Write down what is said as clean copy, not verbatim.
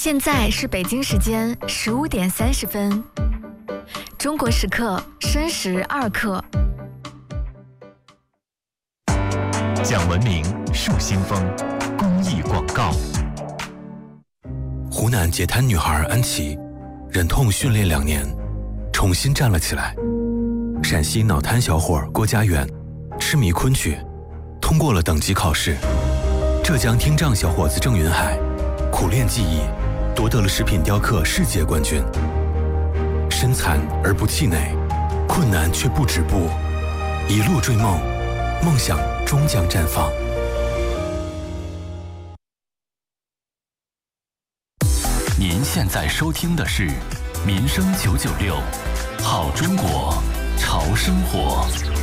现在是北京时间15点30分，中国时刻申时2刻。 讲文明树新风，公益广告。 湖南截瘫女孩安琪，忍痛训练2年，重新站了起来。陕西脑瘫小伙郭家园，痴迷昆曲，通过了等级考试。浙江听障小伙子郑云海，苦练技艺，夺得了食品雕刻世界冠军。身残而不气馁，困难却不止步，一路追梦，梦想终将绽放。 您现在收听的是民生996，好中国，潮生活。